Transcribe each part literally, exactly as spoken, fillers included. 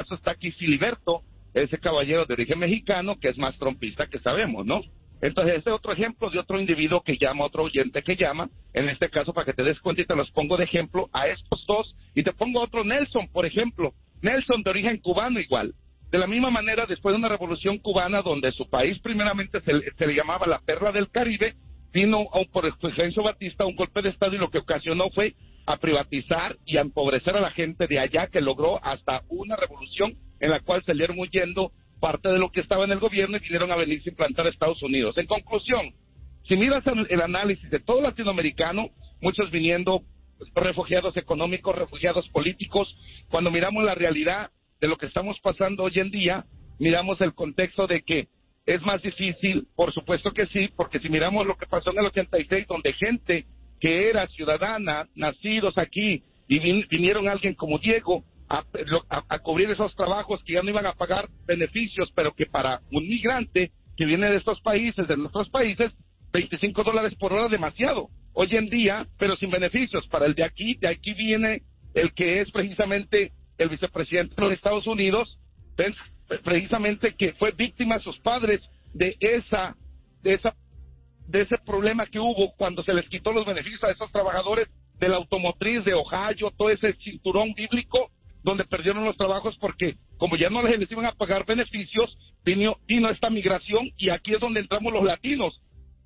caso está aquí Filiberto, ese caballero de origen mexicano que es más trompista que sabemos, ¿no? Entonces, este es otro ejemplo de otro individuo que llama, otro oyente que llama, en este caso, para que te des cuenta y te los pongo de ejemplo a estos dos, y te pongo otro Nelson, por ejemplo, Nelson de origen cubano igual. De la misma manera, después de una revolución cubana, donde su país primeramente se, se le llamaba la perla del Caribe, vino a, por Fulgencio Batista un golpe de Estado y lo que ocasionó fue a privatizar y a empobrecer a la gente de allá, que logró hasta una revolución en la cual salieron huyendo parte de lo que estaba en el gobierno y vinieron a venirse a implantar a Estados Unidos. En conclusión, si miras el, el análisis de todo latinoamericano, muchos viniendo refugiados económicos, refugiados políticos, cuando miramos la realidad de lo que estamos pasando hoy en día, miramos el contexto de que es más difícil, por supuesto que sí, porque si miramos lo que pasó en el ochenta y seis, donde gente que era ciudadana, nacidos aquí, y vin, vinieron alguien como Diego, A, a, a cubrir esos trabajos que ya no iban a pagar beneficios, pero que para un migrante que viene de estos países, de nuestros países, veinticinco dólares por hora demasiado. Hoy en día, pero sin beneficios. Para el de aquí, de aquí viene el que es precisamente el vicepresidente de los Estados Unidos, ¿ves? Precisamente que fue víctima sus padres de esa, de esa, de ese problema que hubo cuando se les quitó los beneficios a esos trabajadores de la automotriz, de Ohio, todo ese cinturón bíblico, donde perdieron los trabajos porque como ya no les iban a pagar beneficios, vino, vino esta migración y aquí es donde entramos los latinos.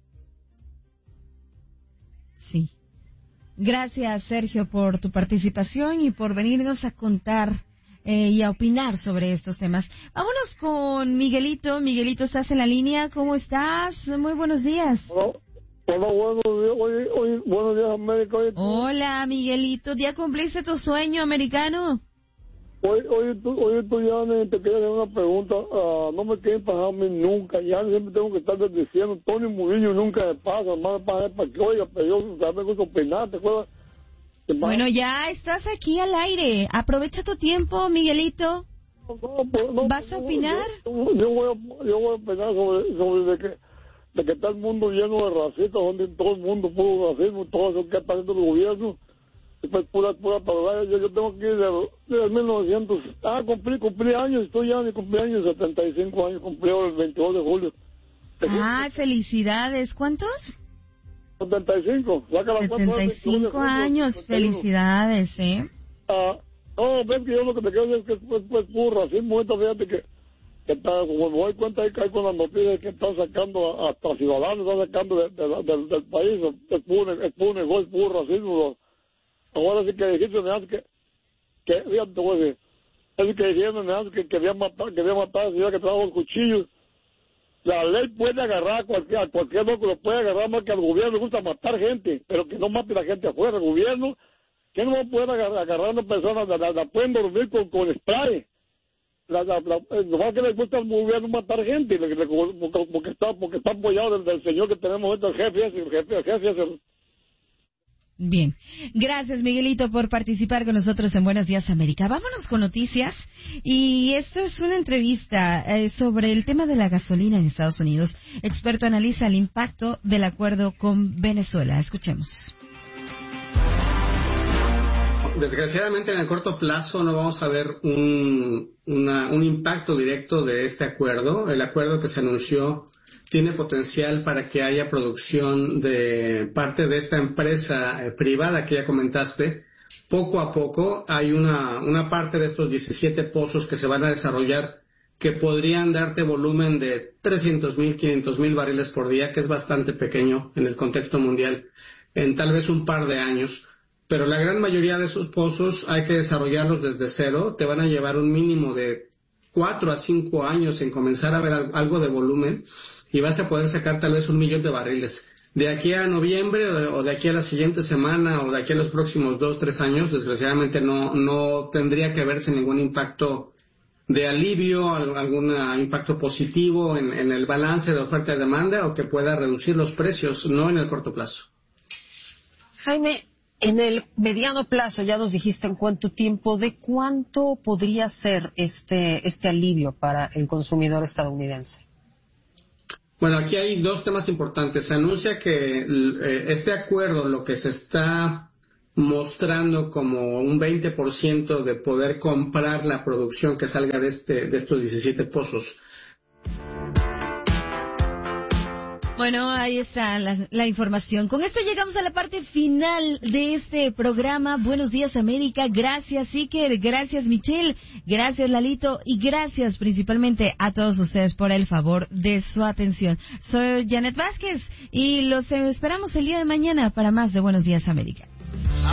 Sí. Gracias, Sergio, por tu participación y por venirnos a contar eh, y a opinar sobre estos temas. Vámonos con Miguelito. Miguelito, ¿estás en la línea? ¿Cómo estás? Muy buenos días. Hola, hola buenos días, hoy, hoy, buenos días, América. Hoy, Hola, Miguelito. ¿Ya cumpliste tu sueño americano? Hoy, hoy, tú, hoy tú ya te quería hacer una pregunta. Uh, no me quieren pagar a mí nunca. Ya siempre tengo que estar diciendo, Tony Murillo nunca me pasa. Más me paga para que oiga, pero yo ya me gusta opinar, ¿te acuerdas? Bueno, ya estás aquí al aire. Aprovecha tu tiempo, Miguelito. No, no, pues, no, ¿Vas a no, opinar? Yo, yo, voy a, yo voy a opinar sobre, sobre de que, de que está el mundo lleno de racistas, donde todo el mundo puro racismo, todo eso que está haciendo el gobierno. Pues pura, pura palabra. Yo, yo tengo aquí de, de mil novecientos. Ah, cumplí, cumplí años. Estoy ya de cumpleaños, setenta y cinco años. Cumplí el veintidós de julio. Ah, felicidades. ¿Cuántos? setenta y cinco. setenta y cinco años. Felicidades, ¿eh? Ah, no, ves que yo lo que te quiero decir es que es pues, pues, puro racismo. Esta, fíjate que, que está, como me doy cuenta ahí que hay con las noticias que están sacando hasta ciudadanos, están sacando de, de, de, del, del país. Es puro, es puro negocio, es puro racismo. Ahora sí que dijiste, me hace que, que, fíjate, te voy a decir, es que dijeron, me hace que quería matar, quería matar a la señora que trajo los cuchillos. La ley puede agarrar a cualquier, a cualquier loco, lo puede agarrar, más que al gobierno le gusta matar gente, pero que no mate a la gente afuera. El gobierno, que no va a poder agarrar, agarrar a una persona, la, la, la pueden dormir con, con spray. La, la, la, nomás que le gusta al gobierno matar gente, porque, porque, está, porque está apoyado del, del señor que tenemos ahorita, el jefe, el jefe, el jefe, el, Bien, gracias Miguelito por participar con nosotros en Buenos Días América. Vámonos con noticias y esto es una entrevista eh, sobre el tema de la gasolina en Estados Unidos. Experto analiza el impacto del acuerdo con Venezuela. Escuchemos. Desgraciadamente en el corto plazo no vamos a ver un, una, un impacto directo de este acuerdo. El acuerdo que se anunció tiene potencial para que haya producción de parte de esta empresa eh, privada que ya comentaste. Poco a poco hay una, una parte de estos diecisiete pozos que se van a desarrollar que podrían darte volumen de trescientos mil, quinientos mil barriles por día, que es bastante pequeño en el contexto mundial, en tal vez un par de años. Pero la gran mayoría de esos pozos hay que desarrollarlos desde cero. Te van a llevar un mínimo de cuatro a cinco años en comenzar a ver algo de volumen. Y vas a poder sacar tal vez un millón de barriles. De aquí a noviembre o de aquí a la siguiente semana o de aquí a los próximos dos, tres años, desgraciadamente no, no tendría que verse ningún impacto de alivio, algún impacto positivo en, en el balance de oferta y demanda o que pueda reducir los precios, no en el corto plazo. Jaime, en el mediano plazo, ya nos dijiste en cuánto tiempo, ¿de cuánto podría ser este, este alivio para el consumidor estadounidense? Bueno, aquí hay dos temas importantes. Se anuncia que eh, este acuerdo lo que se está mostrando como un veinte por ciento de poder comprar la producción que salga de este de estos diecisiete pozos. Bueno, ahí está la, la información. Con esto llegamos a la parte final de este programa. Buenos días, América. Gracias, Iker. Gracias, Michelle. Gracias, Lalito. Y gracias principalmente a todos ustedes por el favor de su atención. Soy Janet Vázquez y los esperamos el día de mañana para más de Buenos días, América.